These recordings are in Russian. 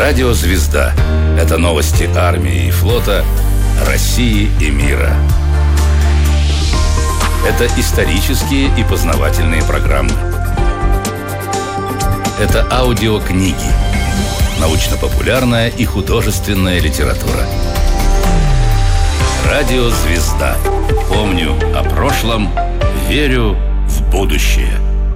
Радио «Звезда» — это новости армии и флота, России и мира. Это исторические и познавательные программы. Это аудиокниги, научно-популярная и художественная литература. Радио «Звезда». Помню о прошлом, верю в будущее.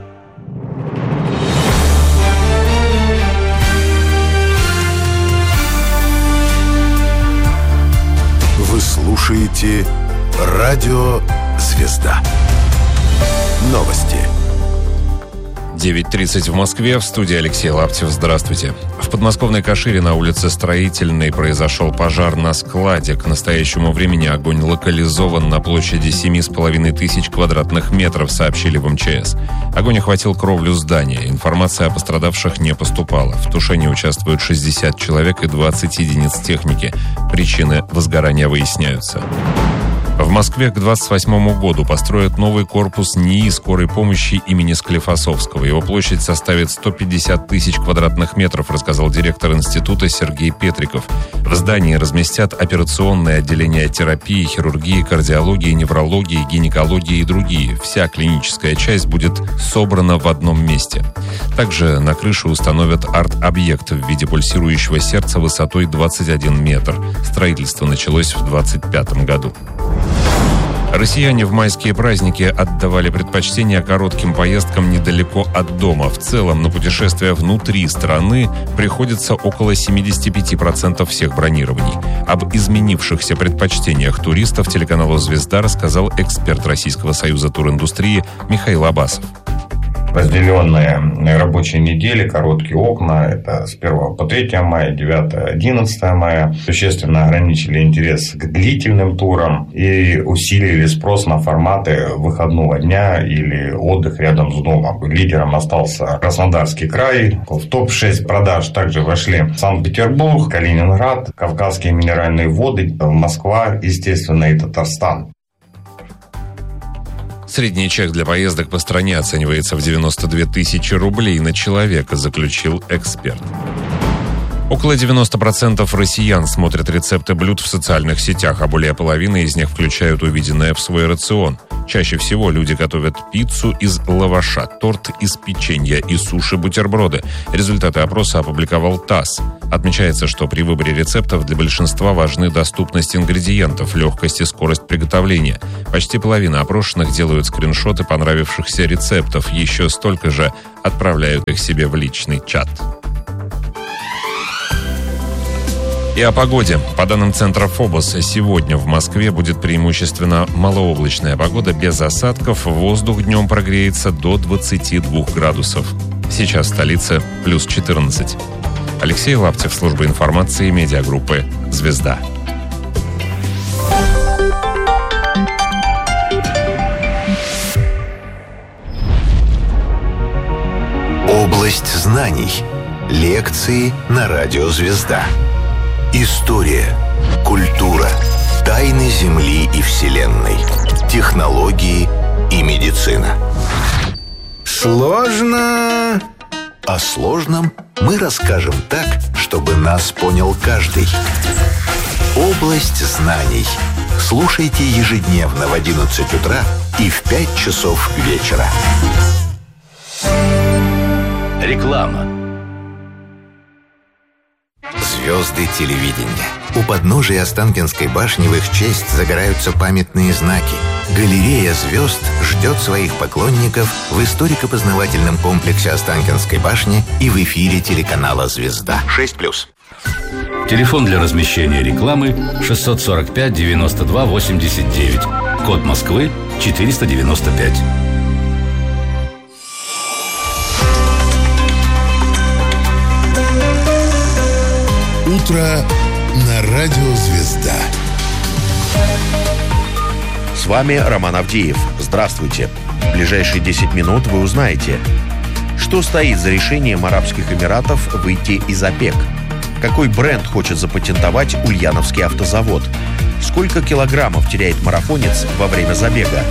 Вы слушаете Радио «Звезда». Новости. 9:30 в Москве. В студии Алексей Лаптев. Здравствуйте. В подмосковной Кашире на улице Строительной произошел пожар на складе. К настоящему времени огонь локализован на площади 7,5 тысяч квадратных метров, сообщили в МЧС. Огонь охватил кровлю здания. Информация о пострадавших не поступала. В тушении участвуют 60 человек и 20 единиц техники. Причины возгорания выясняются. В Москве к 2028 году построят новый корпус НИИ скорой помощи имени Склифосовского. Его площадь составит 150 тысяч квадратных метров, рассказал директор института Сергей Петриков. В здании разместят операционные отделения терапии, хирургии, кардиологии, неврологии, гинекологии и другие. Вся клиническая часть будет собрана в одном месте. Также на крыше установят арт-объект в виде пульсирующего сердца высотой 21 метр. Строительство началось в 2025 году. Россияне в майские праздники отдавали предпочтение коротким поездкам недалеко от дома. В целом на путешествия внутри страны приходится около 75% всех бронирований. Об изменившихся предпочтениях туристов телеканалу «Звезда» рассказал эксперт Российского союза туриндустрии Михаил Абасов. Разделенные рабочие недели, короткие окна, это с 1 по 3 мая, 9-11 мая, существенно ограничили интерес к длительным турам и усилили спрос на форматы выходного дня или отдых рядом с домом. Лидером остался Краснодарский край. В топ-6 продаж также вошли Санкт-Петербург, Калининград, Кавказские минеральные воды, Москва, естественно, и Татарстан. Средний чек для поездок по стране оценивается в 92 тысячи рублей на человека, заключил эксперт. Около 90% россиян смотрят рецепты блюд в социальных сетях, а более половины из них включают увиденное в свой рацион. Чаще всего люди готовят пиццу из лаваша, торт из печенья и суши-бутерброды. Результаты опроса опубликовал ТАСС. Отмечается, что при выборе рецептов для большинства важны доступность ингредиентов, легкость и скорость приготовления. Почти половина опрошенных делают скриншоты понравившихся рецептов, еще столько же отправляют их себе в личный чат. И о погоде. По данным центра ФОБОС, сегодня в Москве будет преимущественно малооблачная погода без осадков. Воздух днем прогреется до 22 градусов. Сейчас в столице плюс 14. Алексей Лаптев, служба информации медиагруппы «Звезда». Область знаний. Лекции на Радио «Звезда». История, культура, тайны Земли и Вселенной, технологии и медицина. Сложно? О сложном мы расскажем так, чтобы нас понял каждый. Область знаний. Слушайте ежедневно в 11 утра и в 5 часов вечера. Реклама. Звезды телевидения. У подножия Останкинской башни в их честь загораются памятные знаки. Галерея звезд ждет своих поклонников в историко-познавательном комплексе Останкинской башни и в эфире телеканала «Звезда». 6+. Телефон для размещения рекламы 645 92 89. Код Москвы 495. Утро на Радио «Звезда». С вами Роман Авдеев. Здравствуйте. В ближайшие 10 минут вы узнаете, что стоит за решением Арабских Эмиратов выйти из ОПЕК, какой бренд хочет запатентовать Ульяновский автозавод, сколько килограммов теряет марафонец во время забега.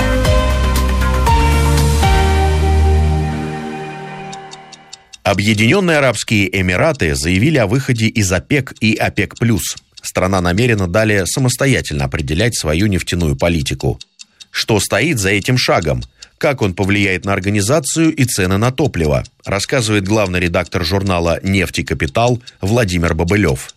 Объединенные Арабские Эмираты заявили о выходе из ОПЕК и ОПЕК+. Страна намерена далее самостоятельно определять свою нефтяную политику. Что стоит за этим шагом? Как он повлияет на организацию и цены на топливо? Рассказывает главный редактор журнала «Нефть и Капитал» Владимир Бобылев.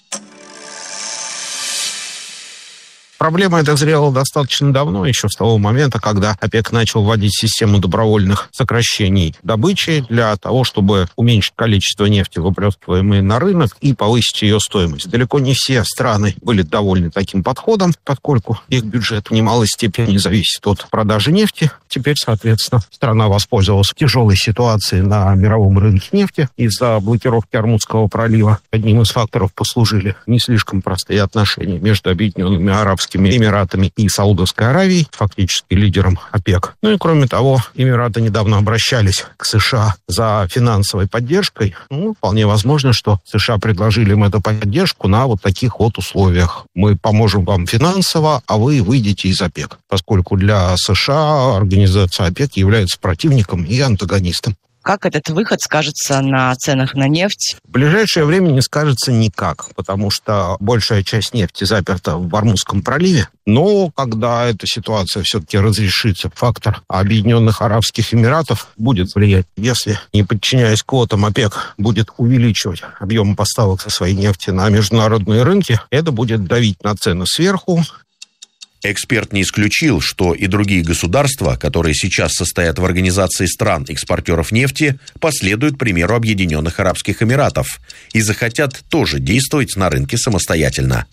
Проблема эта зрела достаточно давно, еще с того момента, когда ОПЕК начал вводить систему добровольных сокращений добычи для того, чтобы уменьшить количество нефти, выплескиваемой на рынок, и повысить ее стоимость. Далеко не все страны были довольны таким подходом, поскольку их бюджет в немалой степени зависит от продажи нефти. Теперь, соответственно, страна воспользовалась тяжелой ситуацией на мировом рынке нефти из-за блокировки Ормузского пролива. Одним из факторов послужили не слишком простые отношения между Объединенными Арабскими Эмиратами и Саудовской Аравией, фактически лидером ОПЕК. Ну и кроме того, Эмираты недавно обращались к США за финансовой поддержкой. Вполне возможно, что США предложили им эту поддержку на вот таких вот условиях. Мы поможем вам финансово, а вы выйдете из ОПЕК, поскольку для США организация ОПЕК является противником и антагонистом. Как этот выход скажется на ценах на нефть? В ближайшее время не скажется никак, потому что большая часть нефти заперта в Ормузском проливе. Но когда эта ситуация все-таки разрешится, фактор Объединенных Арабских Эмиратов будет влиять. Если, не подчиняясь квотам, ОПЕК будет увеличивать объем поставок со своей нефти на международные рынки, это будет давить на цены сверху. Эксперт не исключил, что и другие государства, которые сейчас состоят в организации стран-экспортеров нефти, последуют примеру Объединенных Арабских Эмиратов и захотят тоже действовать на рынке самостоятельно.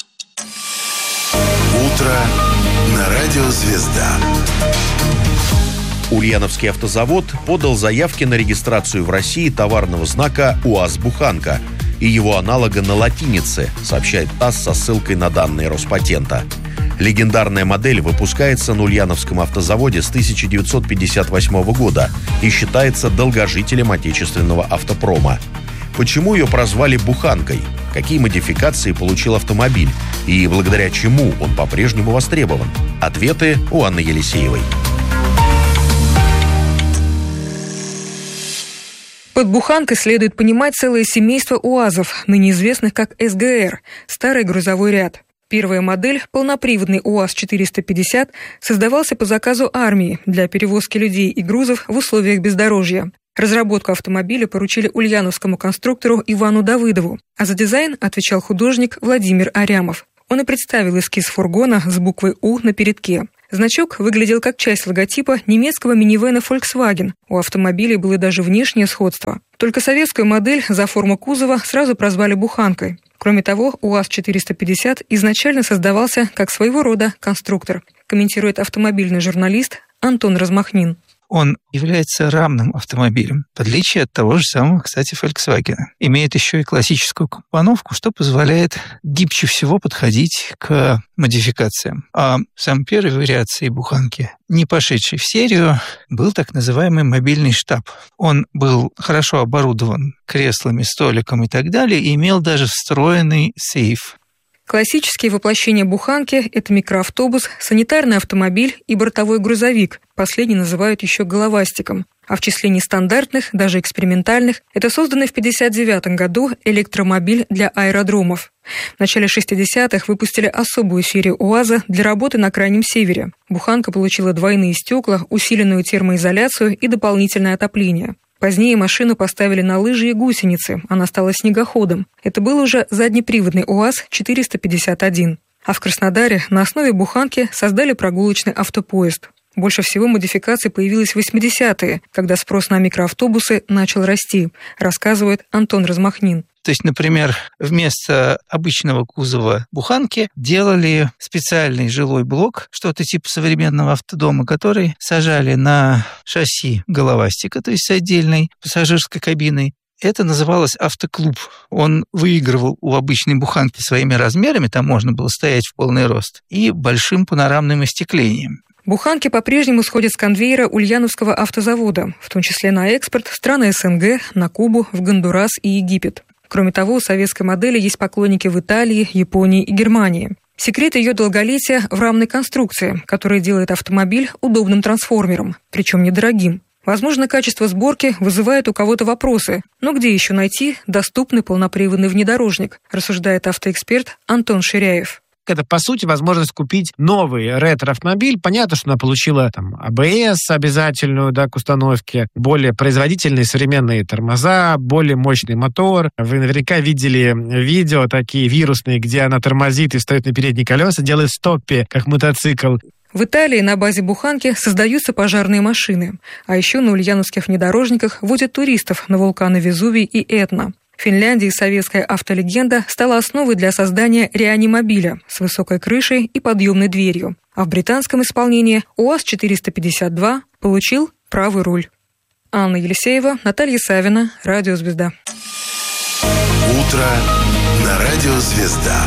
Утро на радио «Звезда». Ульяновский автозавод подал заявки на регистрацию в России товарного знака УАЗ-Буханка и его аналога на латинице, сообщает ТАСС со ссылкой на данные Роспатента. Легендарная модель выпускается на Ульяновском автозаводе с 1958 года и считается долгожителем отечественного автопрома. Почему ее прозвали «Буханкой»? Какие модификации получил автомобиль? И благодаря чему он по-прежнему востребован? Ответы у Анны Елисеевой. Под «Буханкой» следует понимать целое семейство УАЗов, ныне известных как СГР – старый грузовой ряд. Первая модель, полноприводный УАЗ-450, создавался по заказу армии для перевозки людей и грузов в условиях бездорожья. Разработку автомобиля поручили ульяновскому конструктору Ивану Давыдову, а за дизайн отвечал художник Владимир Арямов. Он и представил эскиз фургона с буквой «У» на передке. Значок выглядел как часть логотипа немецкого минивэна Volkswagen. У автомобиля было даже внешнее сходство. Только советскую модель за форму кузова сразу прозвали «Буханкой». Кроме того, УАЗ-450 изначально создавался как своего рода конструктор, комментирует автомобильный журналист Антон Размахнин. Он является рамным автомобилем, в отличие от того же самого, кстати, Volkswagen. Имеет еще и классическую компоновку, что позволяет гибче всего подходить к модификациям. А сам первой вариацией Буханки, не пошедшей в серию, был так называемый мобильный штаб. Он был хорошо оборудован креслами, столиком и так далее, и имел даже встроенный сейф. Классические воплощения «Буханки» — это микроавтобус, санитарный автомобиль и бортовой грузовик. Последний называют еще головастиком. А в числе нестандартных, даже экспериментальных, это созданный в 1959 году электромобиль для аэродромов. В начале 60-х выпустили особую серию УАЗа для работы на Крайнем Севере. «Буханка» получила двойные стекла, усиленную термоизоляцию и дополнительное отопление. Позднее машину поставили на лыжи и гусеницы, она стала снегоходом. Это был уже заднеприводный УАЗ-451. А в Краснодаре на основе «Буханки» создали прогулочный автопоезд. Больше всего модификаций появилось в 80-е, когда спрос на микроавтобусы начал расти, рассказывает Антон Размахнин. То есть, например, вместо обычного кузова «Буханки» делали специальный жилой блок, что-то типа современного автодома, который сажали на шасси головастика, то есть с отдельной пассажирской кабиной. Это называлось автоклуб. Он выигрывал у обычной «Буханки» своими размерами, там можно было стоять в полный рост, и большим панорамным остеклением. «Буханки» по-прежнему сходят с конвейера Ульяновского автозавода, в том числе на экспорт в страны СНГ, на Кубу, в Гондурас и Египет. Кроме того, у советской модели есть поклонники в Италии, Японии и Германии. Секрет ее долголетия в рамной конструкции, которая делает автомобиль удобным трансформером, причем недорогим. Возможно, качество сборки вызывает у кого-то вопросы. Но где еще найти доступный полноприводный внедорожник, рассуждает автоэксперт Антон Ширяев. Это, по сути, возможность купить новый ретро-автомобиль. Понятно, что она получила АБС обязательную, к установке, более производительные современные тормоза, более мощный мотор. Вы наверняка видели видео такие вирусные, где она тормозит и встает на передние колеса, делает стоппи, как мотоцикл. В Италии на базе буханки создаются пожарные машины. А еще на ульяновских внедорожниках возят туристов на вулканы Везувий и Этна. В Финляндии советская автолегенда стала основой для создания реанимобиля с высокой крышей и подъемной дверью. А в британском исполнении УАЗ-452 получил правый руль. Анна Елисеева, Наталья Савина, Радио «Звезда». Утро на Радио «Звезда».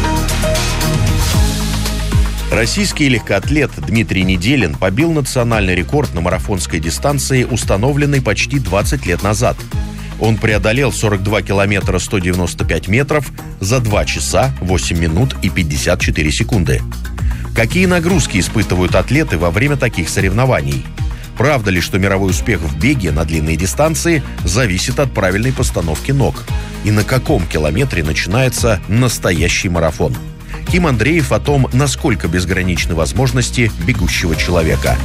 Российский легкоатлет Дмитрий Неделин побил национальный рекорд на марафонской дистанции, установленный почти 20 лет назад. Он преодолел 42 километра 195 метров за 2 часа 8 минут и 54 секунды. Какие нагрузки испытывают атлеты во время таких соревнований? Правда ли, что мировой успех в беге на длинные дистанции зависит от правильной постановки ног? И на каком километре начинается настоящий марафон? Ким Андреев о том, насколько безграничны возможности бегущего человека.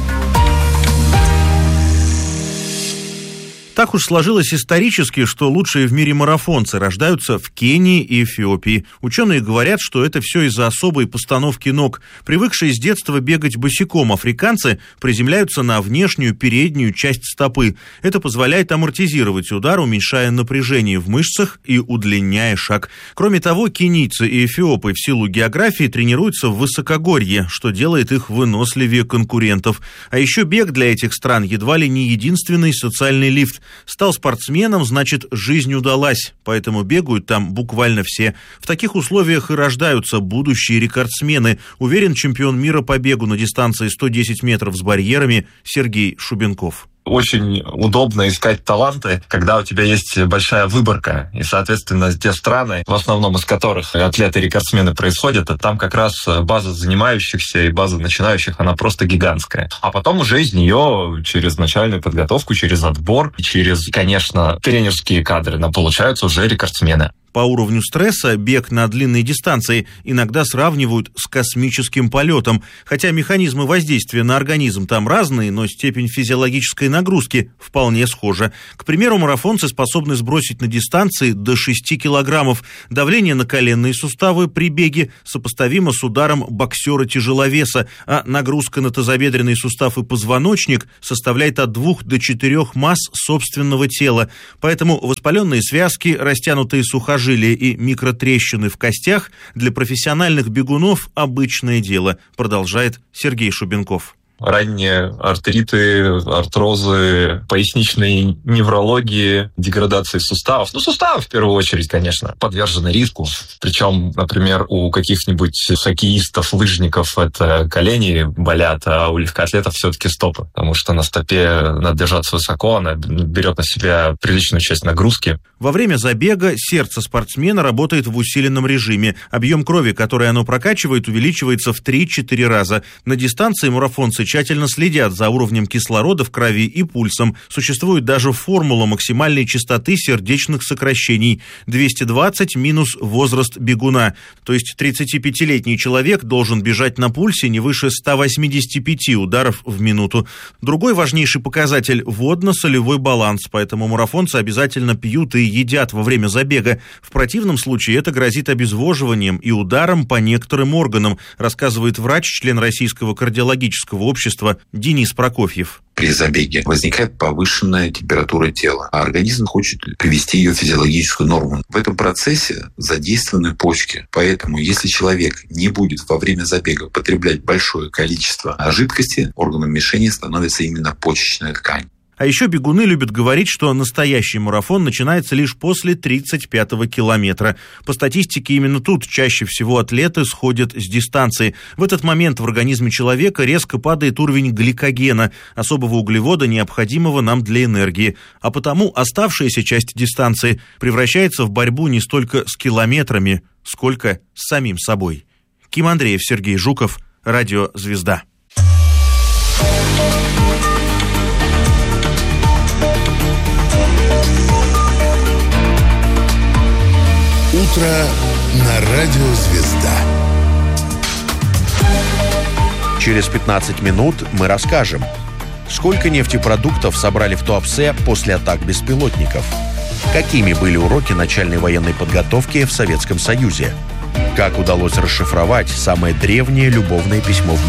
Так уж сложилось исторически, что лучшие в мире марафонцы рождаются в Кении и Эфиопии. Ученые говорят, что это все из-за особой постановки ног. Привыкшие с детства бегать босиком африканцы приземляются на внешнюю переднюю часть стопы. Это позволяет амортизировать удар, уменьшая напряжение в мышцах и удлиняя шаг. Кроме того, кенийцы и эфиопы в силу географии тренируются в высокогорье, что делает их выносливее конкурентов. А еще бег для этих стран едва ли не единственный социальный лифт. Стал спортсменом, значит, жизнь удалась, поэтому бегают там буквально все. В таких условиях и рождаются будущие рекордсмены, уверен чемпион мира по бегу на дистанции 110 метров с барьерами Сергей Шубенков. Очень удобно искать таланты, когда у тебя есть большая выборка. И, соответственно, те страны, в основном из которых атлеты-рекордсмены происходят, там как раз база занимающихся и база начинающих, она просто гигантская. А потом уже из нее через начальную подготовку, через отбор, через, конечно, тренерские кадры, получаются уже рекордсмены. По уровню стресса бег на длинные дистанции иногда сравнивают с космическим полетом. Хотя механизмы воздействия на организм там разные, но степень физиологической нагрузки вполне схожа. К примеру, марафонцы способны сбросить на дистанции до 6 килограммов. Давление на коленные суставы при беге сопоставимо с ударом боксера-тяжеловеса, а нагрузка на тазобедренный сустав и позвоночник составляет от 2 до 4 масс собственного тела. Поэтому воспаленные связки, растянутые сухожилия и микротрещины в костях для профессиональных бегунов обычное дело, продолжает Сергей Шубенков. Ранние артриты, артрозы, поясничные неврологии, деградации суставов. Суставы в первую очередь, конечно, подвержены риску. Причем, например, у каких-нибудь хоккеистов, лыжников это колени болят, а у легкоатлетов все-таки стопы. Потому что на стопе надо держаться высоко, она берет на себя приличную часть нагрузки. Во время забега сердце спортсмена работает в усиленном режиме. Объем крови, который оно прокачивает, увеличивается в 3-4 раза. На дистанции марафонцы тщательно следят за уровнем кислорода в крови и пульсом. Существует даже формула максимальной частоты сердечных сокращений. 220 минус возраст бегуна. То есть 35-летний человек должен бежать на пульсе не выше 185 ударов в минуту. Другой важнейший показатель – водно-солевой баланс. Поэтому марафонцы обязательно пьют и едят во время забега. В противном случае это грозит обезвоживанием и ударом по некоторым органам, рассказывает врач, член Российского кардиологического общества Денис Прокофьев. При забеге возникает повышенная температура тела, а организм хочет привести ее в физиологическую норму. В этом процессе задействованы почки. Поэтому, если человек не будет во время забега потреблять большое количество жидкости, органом мишени становится именно почечная ткань. А еще бегуны любят говорить, что настоящий марафон начинается лишь после 35-го километра. По статистике, именно тут чаще всего атлеты сходят с дистанции. В этот момент в организме человека резко падает уровень гликогена, особого углевода, необходимого нам для энергии. А потому оставшаяся часть дистанции превращается в борьбу не столько с километрами, сколько с самим собой. Ким Андреев, Сергей Жуков, Радио «Звезда». Утро на радио «Звезда». Через 15 минут мы расскажем, сколько нефтепродуктов собрали в Туапсе после атак беспилотников, какими были уроки начальной военной подготовки в Советском Союзе, как удалось расшифровать самое древнее любовное письмо в мире.